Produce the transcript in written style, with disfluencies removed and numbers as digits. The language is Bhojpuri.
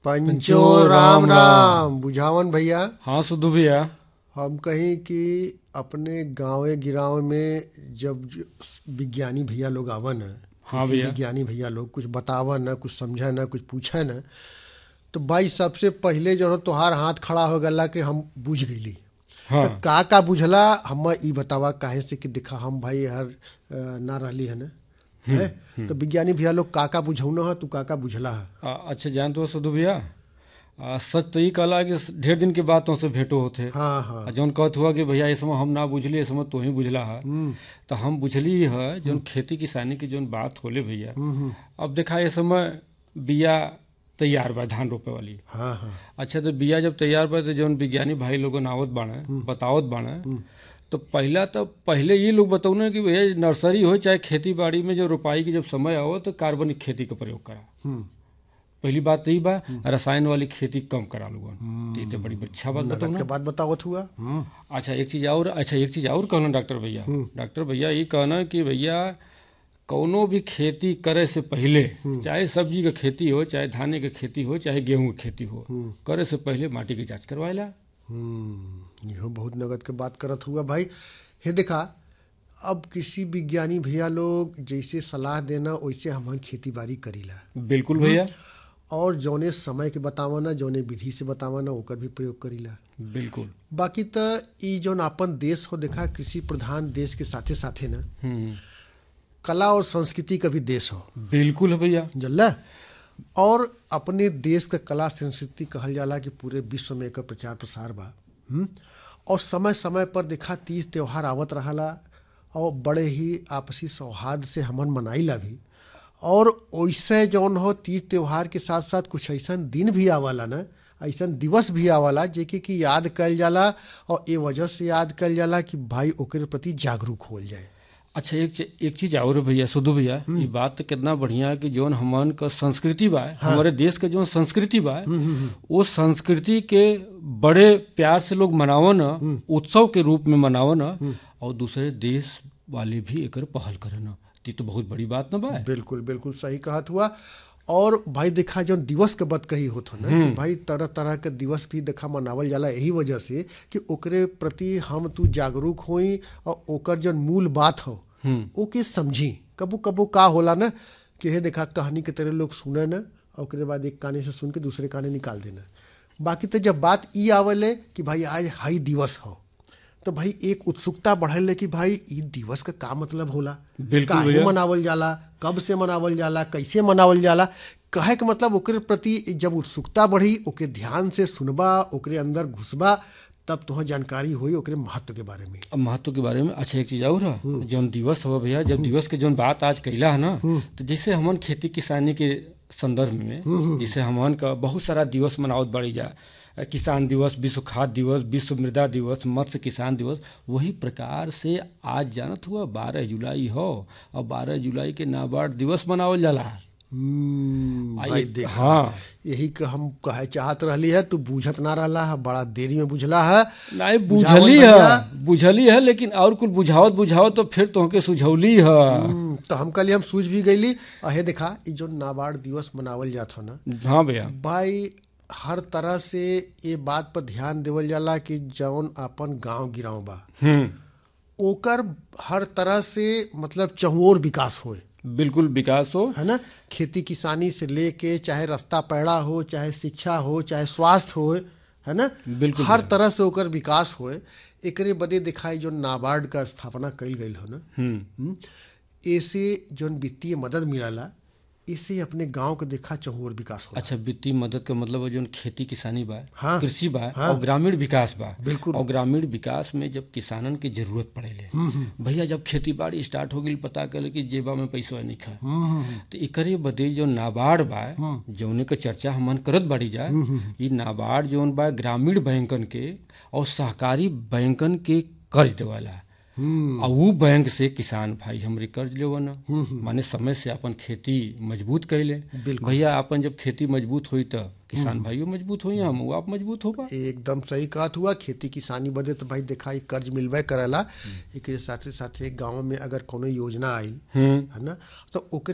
पंचो राम राम। बुझावन भैया, हाँ सुधु भैया। हम कहीं कि अपने गाँवे गिराव में जब विज्ञानी भैया लोग आवन है, हाँ किसी भैया। विज्ञानी भैया लोग कुछ बतावन न, कुछ समझे न, कुछ पूछे न, तो भाई सबसे पहले जो है तोहार हाथ खड़ा हो गला कि हम बुझ गईली। हाँ तो का बुझला हम ई बतावा, काहे से कि दिखा हम भाई हर ना रहली है न है। तो विज्ञानी भैया लोग का बुझौना है, तू का बुझला है। अच्छा जान तो सुधु भैया, सच तो ये कहला कि ढेर दिन के बाद तुमसे भेंटो होते। हाँ हाँ। जौन कहत हुआ कि भैया इस समय हम ना बुझली, इस समय तू ही बुझला है। तो हम बुझली है जौन खेती किसानी की जौन बात होले भैया। अब देखा इस समय बिया तैयार बा धान रोपे वाली। हाँ हाँ। अच्छा तो बिया जब तैयार बा तो जौन विज्ञानी भाई लोगन आवत बाणे बतावत बाणे, तो पहले ये लोग बताऊँ कि भैया नर्सरी हो चाहे खेती बाड़ी में जो रोपाई की जब समय आओ तो कार्बनिक खेती का प्रयोग करा। पहली बात तो ये बा रसायन वाली खेती कम करा लोगन। तो ये तो बड़ी अच्छा बात बताऊँ नगद के बात बतावत हुआ। अच्छा एक चीज़ और कहना डॉक्टर भैया ये कहना कि भैया कौनो भी खेती करे से पहले, चाहे सब्जी का खेती हो, चाहे धाने की खेती हो, चाहे गेहूं की खेती हो, करे से पहले माटी की जांच करवाएला। इहो बहुत नगद के बात करत हुआ भाई। हे देखा, अब किसी विज्ञानी भैया लोग जैसे सलाह देना वैसे हम खेती बाड़ी करीला। बिल्कुल भैया। और जौने समय के बतावना, जौने विधि से बतावना ओकर भी प्रयोग करीला। बिल्कुल। बाकी तो ई जौन अपन देश हो, देखा कृषि प्रधान देश के साथे साथे ना कला और संस्कृति का भी देश हो। बिल्कुल है भैया। जल्ला और अपने देश का कला संस्कृति कहल जाला कि पूरे विश्व में एकर प्रचार प्रसार बा। और समय समय पर देखा तीज त्योहार आवत रहला और बड़े ही आपसी सौहार्द से हमन मनाइला भी। और वैसे जौन हो तीज त्योहार के साथ साथ कुछ ऐसा दिन भी आवाला ना, ऐसा दिवस भी आवाला जेके कि याद कल जाला। और ये वजह से याद कल जाला कि भाई ओकरे प्रति जागरूक होल जाए। अच्छा एक चीज और भैया सुधु भैया, ये बात तो कितना बढ़िया है कि जौन हमन का संस्कृति बा, हमारे देश का जौन संस्कृति बा, वो संस्कृति के बड़े प्यार से लोग मनावन, उत्सव के रूप में मनावन, और दूसरे देश वाले भी एकर पहल करन। तो बहुत बड़ी बात ना बा। बिल्कुल बिल्कुल सही कहत हुआ। और भाई देखा जो दिवस के बात कही होत हो ना कि भाई तरह तरह के दिवस भी देखा मनावल जाला यही वजह से कि ओकरे प्रति हम तू जागरूक होई और ओकर जो मूल बात हो ओके समझी। कबू कबू का होला ना कि हे देखा कहानी के तरह लोग सुने ना और ओकरे बाद एक काने से सुन के दूसरे काने निकाल देना। बाकी तो जब बात ई आवले कि भाई आज हाई दिवस हो, तो भाई एक उत्सुकता बढ़ल कि भाई ई दिवस का का मतलब होला, काहे मनावल जाला, कब से मनावल जाला, कैसे मनावल जाला। कहे के मतलब ओकरे प्रति जब उत्सुकता बढ़ी, ओके ध्यान से सुनबा, ओकरे अंदर घुसबा, तब तुह जानकारी हुई ओकरे महत्व के बारे में। अब महत्व के बारे में अच्छा एक चीज और है, जौन दिवस हो भैया, जब दिवस के जौन बात आज कैला है ना, तो जैसे हमन खेती किसानी के संदर्भ में जैसे हमन का बहुत सारा दिवस मनावत बाड़ी जा, किसान दिवस, विश्व खाद्य दिवस, विश्व मृदा दिवस, मत्स्य किसान दिवस, वही प्रकार से आज जानत हुआ 12 जुलाई हो और 12 जुलाई के नाबार्ड दिवस मनावल जाला। भाई देखा, हाँ यही का हम कहे चाहत रहली है, तू बूझत ना रहला है, बड़ा देरी में बुझला है। नहीं बुझली है लेकिन और कुछ बुझावत तो फिर तोहके सुझौली है। तो हम कल हम सूझ भी गईली। अहे देखा ये जो नाबार्ड दिवस मनावल जात हो ना, हाँ भैया, भाई हर तरह से ये बात पर ध्यान देवल जाला कि जौन अपन गांव गिराव बा ओकर हर तरह से मतलब चहुओर विकास होए। बिल्कुल विकास हो, है ना। खेती किसानी से लेके चाहे रास्ता पैड़ा हो, चाहे शिक्षा हो, चाहे स्वास्थ्य हो, है ना, बिल्कुल हर तरह से ओकर विकास होए। एकरे बदे दिखाई जो नाबार्ड का स्थापना कईल गईल हो ना, ऐसे जो वित्तीय मदद मिलला, इससे अपने गांव के देखा चहुओर विकास हो। अच्छा वित्तीय मदद का मतलब जो खेती किसानी बा, हाँ, कृषि बा, हाँ, और ग्रामीण विकास बा। बिल्कुल। और ग्रामीण विकास में जब किसानन की जरूरत पड़ेले भैया, जब खेती बाड़ी स्टार्ट हो गई, पता कल कि जेबा में पैसा नहीं खा, तो एकरे बदे जो नाबार्ड बा जौने के चर्चा हमन करत बाड़ी जा, ये नाबार्ड जौन बा ग्रामीण बैंकन के और सहकारी बैंकन के कर्ज देवाला। और वो बैंक से किसान भाई हमरे कर्ज लेवन, माने समय से अपन खेती मजबूत कैले। भैया अपन जब खेती मजबूत हुई तो किसान भाइयों मजबूत हुई, हम आप मजबूत होगा। एकदम सही बात हुआ। खेती किसानी बदे तो भाई देखा कर्ज मिलवे करेला। एक साथे साथे गाँव में अगर कोनो योजना आई है ना, तो